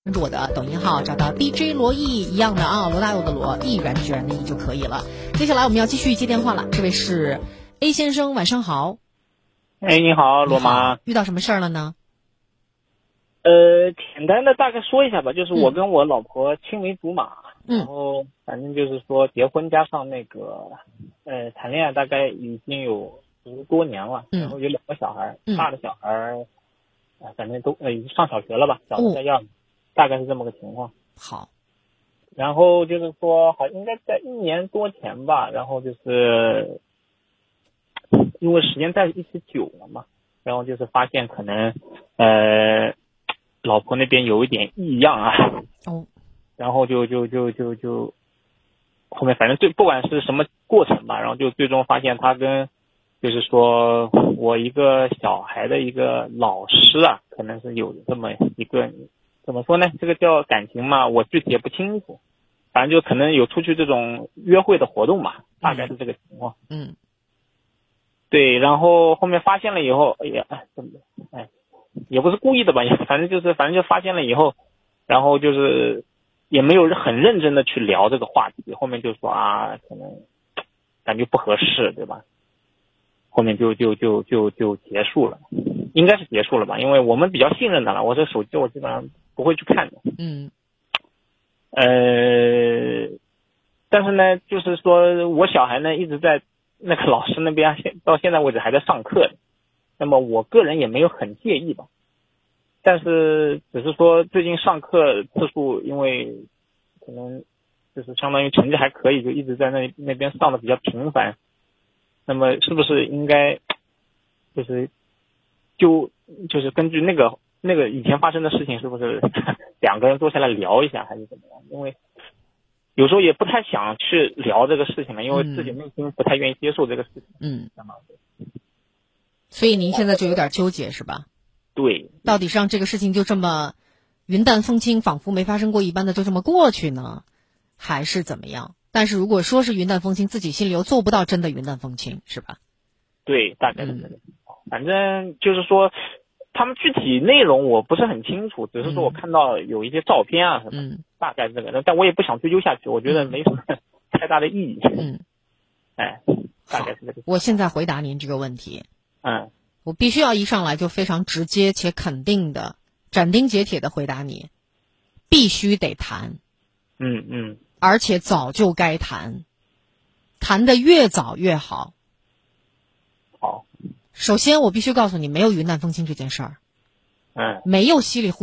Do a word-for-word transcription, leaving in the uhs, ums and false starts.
关注我的抖音号，找到 D J 罗毅一样的啊，罗大佑的罗，毅然决然的毅就可以了。接下来我们要继续接电话了，这位是 A 先生，晚上好。 哎，你好，罗妈。 遇到什么事儿了呢？ 呃，简单的大概说一下吧，就是我跟我老婆青梅竹马， 嗯， 然后反正就是说结婚加上那个呃谈恋爱，大概已经有十多年了， 嗯， 然后有两个小孩， 嗯、 大的小孩啊、呃，反正都呃已经上小学了吧，小的在幼儿园，大概是这么个情况。 好， 然后就是说，好应该在一年多前吧，然后就是因为时间在一起久了嘛，然后就是发现可能呃。老婆那边有一点异样啊， 哦， 然后就就就就就后面反正最不管是什么过程吧，然后就最终发现他跟就是说我一个小孩的一个老师啊，可能是有这么一个怎么说呢？这个叫感情嘛，我具体也不清楚，反正就可能有出去这种约会的活动嘛，大概是这个情况。 嗯， 对，然后后面发现了以后，哎呀，怎么哎。也不是故意的吧，也反正就是反正就发现了以后，然后就是也没有很认真的去聊这个话题，后面就说啊可能感觉不合适，对吧？后面就就就就就结束了，应该是结束了吧，因为我们比较信任的了，我这手机我基本上不会去看的。 嗯， 呃，但是呢，就是说我小孩呢一直在那个老师那边，到现在为止还在上课的。那么我个人也没有很介意吧，但是只是说最近上课次数，因为可能就是相当于成绩还可以，就一直在那那边上的比较频繁。那么是不是应该就是就就是根据那个那个以前发生的事情，是不是两个人坐下来聊一下，还是怎么样？因为有时候也不太想去聊这个事情了，因为自己内心不太愿意接受这个事情。 嗯。所以您现在就有点纠结是吧？ 对， 到底是让这个事情就这么云淡风轻，仿佛没发生过一般的就这么过去呢，还是怎么样？但是如果说是云淡风轻，自己心里又做不到真的云淡风轻，是吧？ 对，大概是这个。嗯、反正就是说，他们具体内容我不是很清楚，只是说我看到有一些照片啊什么， 嗯， 大概是这个，但我也不想追究下去，我觉得没什么太大的意义。 嗯， 哎，大概是这个。 我现在回答您这个问题。 嗯， 我必须要一上来就非常直接且肯定的斩钉截铁的回答你，必须得谈。 嗯嗯， 而且早就该谈，谈得越早越好。 好， 首先我必须告诉你，没有云淡风轻这件事儿， 嗯， 没有稀里糊涂